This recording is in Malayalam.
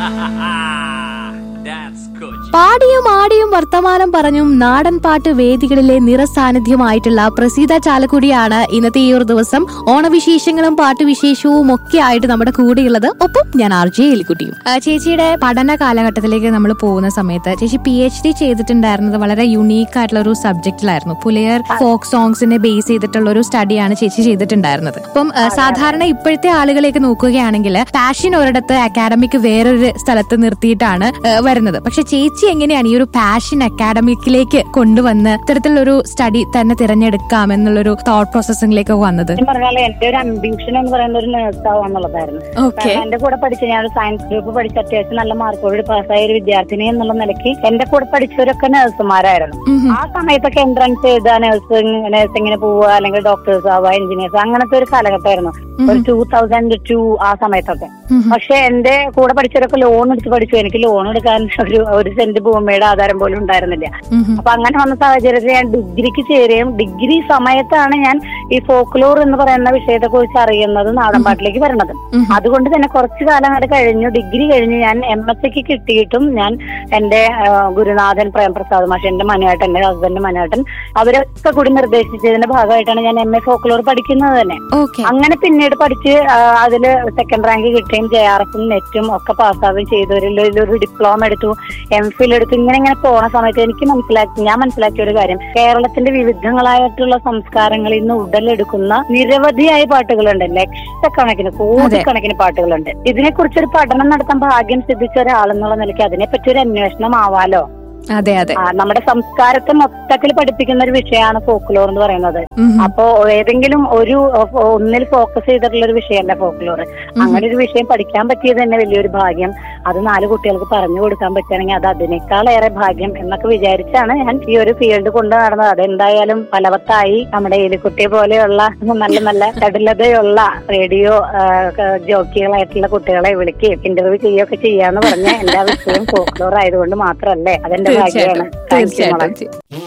പാടിയും ആടിയും വർത്തമാനം പറഞ്ഞും നാടൻ പാട്ട് വേദികളിലെ നിറസാന്നിധ്യമായിട്ടുള്ള പ്രസീത ചാലക്കുടിയാണ് ഇന്നത്തെ ഈ ഒരു ദിവസം ഓണവിശേഷങ്ങളും പാട്ടുവിശേഷവും ഒക്കെ ആയിട്ട് നമ്മുടെ കൂടെയുള്ളത്. ഒപ്പം ഞാൻ RJ എലിക്കുട്ടിയും. ചേച്ചിയുടെ പഠന കാലഘട്ടത്തിലേക്ക് നമ്മൾ പോകുന്ന സമയത്ത് ചേച്ചി PhD ചെയ്തിട്ടുണ്ടായിരുന്നത് വളരെ യുണീക്ക് ആയിട്ടുള്ള ഒരു സബ്ജക്റ്റിലായിരുന്നു. പുലയർ ഫോക്ക് സോങ്സിനെ ബേസ് ചെയ്തിട്ടുള്ള ഒരു സ്റ്റഡിയാണ് ചേച്ചി ചെയ്തിട്ടുണ്ടായിരുന്നത്. അപ്പം സാധാരണ ഇപ്പോഴത്തെ ആളുകളെയൊക്കെ നോക്കുകയാണെങ്കിൽ പാഷൻ ഒരിടത്ത് അക്കാഡമിക് വേറൊരു സ്ഥലത്ത് നിർത്തിയിട്ടാണ് വരുന്നത്. പക്ഷെ ചേച്ചി എങ്ങനെയാണ് ഈ ഒരു പാഷൻ അക്കാഡമിക്കിലേക്ക് കൊണ്ടുവന്ന് ഇത്തരത്തിലൊരു സ്റ്റഡി തന്നെ തിരഞ്ഞെടുക്കാം എന്നുള്ളൊരു തോട്ട് പ്രോസസ്സിംഗിലേക്ക് വന്നത്? പറഞ്ഞാൽ എന്റെ ഒരു അംബിഷൻ എന്ന് പറയുന്ന ഒരു നേഴ്സ് ആവാന്നുള്ളതായിരുന്നു. എന്റെ കൂടെ പഠിച്ച ഞാൻ സയൻസ് ഗ്രൂപ്പ് പഠിച്ച അത്യാവശ്യം നല്ല മാർക്കോട് പാസ്സായ ഒരു വിദ്യാർത്ഥിനി എന്നുള്ള നിലയ്ക്ക് എന്റെ കൂടെ പഠിച്ചവരൊക്കെ നഴ്സുമാരായിരുന്നു. ആ സമയത്തൊക്കെ എൻട്രൻസ് ചെയ്ത നഴ്സിങ്ങിന് പോവുക, അല്ലെങ്കിൽ ഡോക്ടേഴ്സ് ആവുക, എഞ്ചിനീയേഴ്സ്, അങ്ങനത്തെ ഒരു കാലഘട്ടമായിരുന്നു ഒരു 2002 ആ സമയത്തൊക്കെ. പക്ഷെ എന്റെ കൂടെ പഠിച്ചവരൊക്കെ ലോൺ എടുത്ത് പഠിച്ചു. എനിക്ക് ലോൺ എടുക്കാൻ ഒരു സെന്റ് ഭൂമിയുടെ ആധാരം പോലും ഉണ്ടായിരുന്നില്ല. അപ്പൊ അങ്ങനെ വന്ന സാഹചര്യത്തിൽ ഞാൻ ഡിഗ്രിക്ക് ചേരുകയും ഡിഗ്രി സമയത്താണ് ഞാൻ ഈ ഫോക്ലോർ എന്ന് പറയുന്ന വിഷയത്തെ കുറിച്ച് അറിയുന്നത്, നാടൻപാട്ടിലേക്ക് വരണത്. അതുകൊണ്ട് തന്നെ കുറച്ചു കാലം അത് കഴിഞ്ഞു. ഡിഗ്രി കഴിഞ്ഞ് ഞാൻ MSc കിട്ടിയിട്ടും ഞാൻ എന്റെ ഗുരുനാഥൻ പ്രേംപ്രസാദ് മാഷ്, എന്റെ മനുവേട്ടൻ, എന്റെ ഹസ്ബൻഡ് മനുവേട്ടൻ, അവരൊക്കെ കൂടി നിർദ്ദേശിച്ചതിന്റെ ഭാഗമായിട്ടാണ് ഞാൻ MA ഫോക്ലോർ പഠിക്കുന്നത് തന്നെ. അങ്ങനെ പിന്നീട് പഠിച്ച് അതില് സെക്കൻഡ് റാങ്ക് കിട്ടുകയും JRFും നെറ്റും ഒക്കെ പാസ്സാവുകയും ചെയ്തു. ഒരു ഡിപ്ലോമ എടുത്തു, MPhil എടുത്തു. ഇങ്ങനെ പോണ സമയത്ത് ഞാൻ മനസ്സിലാക്കിയ ഒരു കാര്യം, കേരളത്തിന്റെ വിവിധങ്ങളായിട്ടുള്ള സംസ്കാരങ്ങളിൽ നിന്ന് ഉടലെടുക്കുന്ന നിരവധിയായ പാട്ടുകളുണ്ട്. ലക്ഷക്കണക്കിന് കോടിക്കണക്കിന് പാട്ടുകളുണ്ട്. ഇതിനെക്കുറിച്ചൊരു പഠനം നടത്താൻ ഭാഗ്യം സിദ്ധിച്ച ഒരാളെന്നുള്ള നിലയ്ക്ക് അതിനെപ്പറ്റി ഒരു അന്വേഷണം ആവാലോ. അതെ അതെ, നമ്മുടെ സംസ്കാരത്തെ മൊത്തത്തിൽ പഠിപ്പിക്കുന്ന ഒരു വിഷയമാണ് ഫോക്ലോർ എന്ന് പറയുന്നത്. അപ്പോ ഏതെങ്കിലും ഒന്നിൽ ഫോക്കസ് ചെയ്തിട്ടുള്ള ഒരു വിഷയമല്ല ഫോക്ലോർ. അങ്ങനെ ഒരു വിഷയം പഠിക്കാൻ പറ്റിയത് തന്നെ വലിയൊരു ഭാഗ്യം. അത് 4 കുട്ടികൾക്ക് പറഞ്ഞു കൊടുക്കാൻ പറ്റുകയാണെങ്കിൽ അത് അതിനേക്കാളേറെ ഭാഗ്യം എന്നൊക്കെ വിചാരിച്ചാണ് ഞാൻ ഈ ഒരു ഫീൽഡ് കൊണ്ടു നടന്നത്. അതെന്തായാലും ഫലവത്തായി. നമ്മുടെ എലിക്കുട്ടിയെ പോലെയുള്ള നല്ല നല്ല ചടുലതയുള്ള റേഡിയോ ജോക്കികളായിട്ടുള്ള കുട്ടികളെ വിളിക്കുകയും ഇന്റർവ്യൂ ചെയ്യുകയൊക്കെ ചെയ്യാന്ന് പറഞ്ഞ എല്ലാ വിഷയവും ഫോക്ലോർ ആയതുകൊണ്ട് മാത്രമല്ലേ. അതെന്റെ ഭാഗ്യമാണ്. തീർച്ചയായിട്ടും.